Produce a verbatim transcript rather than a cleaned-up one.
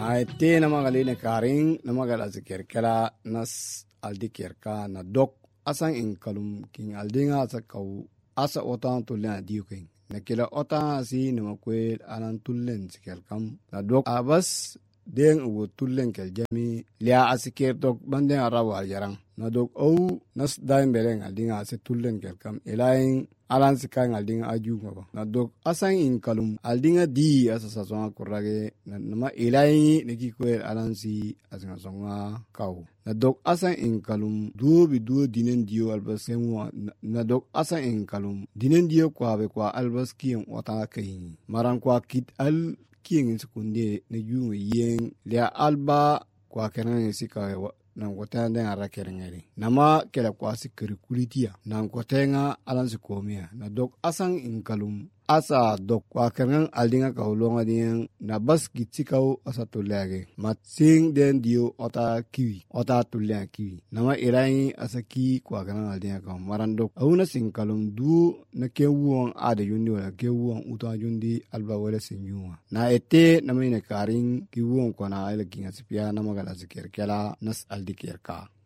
na te na magaline karing na magala zikirkela nas aldikirka na dok asan in kalum king aldinga sa kau asa otan tulen diuking na kila otan si na makwel anan tulen zikirkam na dok abas den ugo tulen kel jami lia asikir dok banden arawa jarang na dok au nas daim bereng aldinga se tulen kel kam elain alan sikang aldinga aju ngaba na dok asan in kalum aldinga di asa sasonga kurage na nama elain neki kwel alan si asanga songa kau na dok asan in kalum duo bi duo dinen dio albas semwa na dok asan in kalum dinen dio kwa be kwa albas kiyang wata kai maran kwa kit al kiyeng sekunde ne jungo yeng lia alba kwa kenan sika nan kota den ara kerengeri nama kela kwa sikri kulitia nan kotenga alan sikomia na dok asang inkalum asa dok kwa kenan aldinga ka holonga dien na bas gitsikau asa tulage matsing den dio ota kiwi ota tulya kiwi nama irai asa ki kwa kenan aldinga ka maran dok auna sinkalum du na kewuon ade yundi wala kewuon uta yundi alba wala sinjuma na ete nama ina karing kiwuon kona ala kinga sipia nama gala zikir kela nas aldikirka